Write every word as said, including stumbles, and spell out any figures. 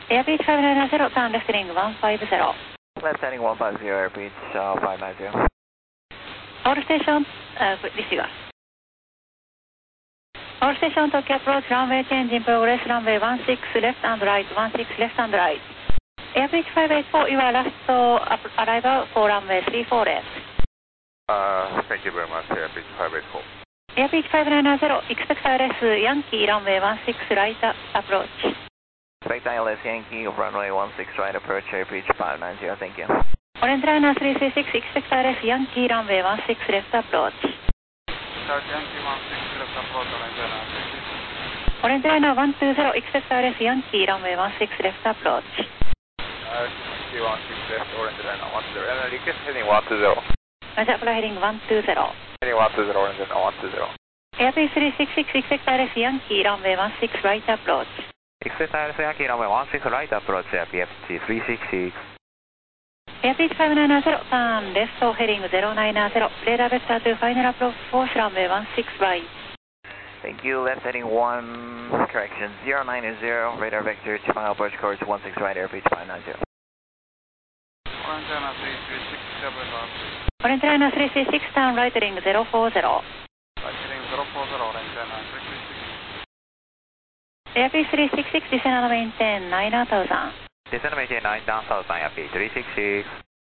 Airbridge five nine zero, turn left heading one five zero. Left heading one five zero, Airbridge uh, five nine zero. All station, uh, receiver. All station Tokyo approach, runway change in progress, runway one six left and right, one six left and right. Airbridge five eight four, you are last uh, arrival for runway three four left. Uh, thank you very much, Airbridge five eight four. Airbridge five nine zero, expect I L S Yankee, runway one six right approach. Expect I L S Yankee, runway one six right approach, Airbridge five nine zero, thank you. Orange Liner three three six, expect I L S Yankee, runway one six left approach. Start Yankee one six left approach, Orange Liner three three six. Orange Liner one two zero, expect I L S Yankee, runway one six left approach. Uh, Yankee one six left, Orange Liner one two zero. And request heading one two zero. Roger, fly heading one two zero. Heading one two zero, Orange Liner one two zero. Airbridge three six six, expect I L S Yankee, runway one six right approach. Expect I L S Yankee, runway one six right approach, P F T three six six. Airbridge five nine zero, turn left for heading zero nine zero, radar vector to final approach force runway one six right. Thank you, left heading one, correction, zero nine zero, radar vector to final approach course one six right, Airbridge five nine zero. Orange Liner three three six, double one. Orange Liner three three six, turn right heading zero four zero. Right heading zero four zero, Orange Liner three three six. Airbridge three six six, descend and maintain nine thousand. Descend and maintain nine thousand, Airbridge three six six.